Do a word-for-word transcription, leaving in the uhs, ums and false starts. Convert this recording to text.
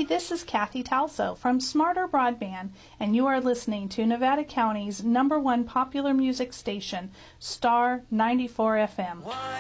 Hi, this is Kathy Talso from Smarter Broadband, and you are listening to Nevada County's number one popular music station, Star ninety-four F M. Why